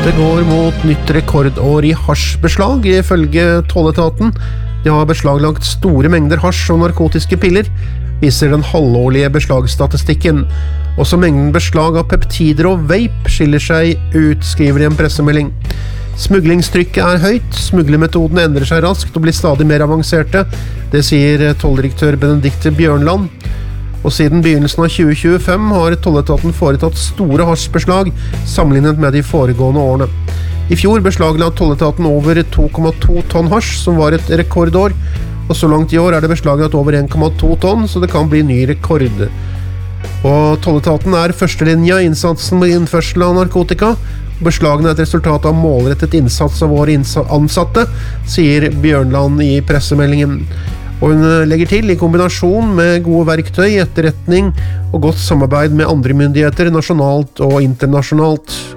Det går mot nytt rekordår i hasjbeslag, ifølge tolletaten. De har beslaglagt store mengder hasj og narkotiske piller, viser den halvårlige beslagsstatistikken. Også mengden beslag av peptider og vape skiller seg ut, skriver de en pressemelding. Smuglingstrykket er høyt, smuglermetodene endrer seg raskt og blir stadig mer avanserte. Det sier tolldirektør Benedikte Bjørnland. Og siden begynnelsen av 2025 har tolletaten foretatt store hasjbeslag sammenlignet med de foregående årene. I fjor beslagla tolletaten over 2,2 tonn hasj, som var et rekordår, og så langt i år er det beslaglagt over 1,2 tonn, så det kan bli ny rekord. Og tolletaten er førstelinja i innsatsen med innførsel av narkotika. Beslagene er et resultat av målrettet innsats av våre ansatte, sier Bjørnland i pressemeldingen. Og hun legger til, i kombinasjon med gode verktøy, etterretning og godt samarbeid med andre myndigheter, nasjonalt og internasjonalt.